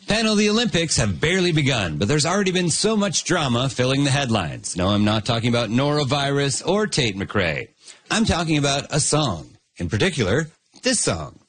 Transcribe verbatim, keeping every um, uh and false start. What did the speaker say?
Panel, the Olympics have barely begun, but there's already been so much drama filling the headlines. No, I'm not talking about norovirus or Tate McRae. I'm talking about a song. In particular, this song.